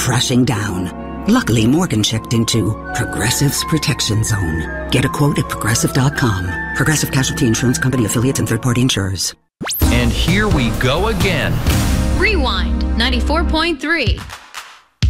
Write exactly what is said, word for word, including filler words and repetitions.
crashing down. Luckily, Morgan checked into Progressive's Protection Zone. Get a quote at progressive dot com. Progressive Casualty Insurance Company, affiliates, and third-party insurers. And here we go again. Rewind ninety-four point three.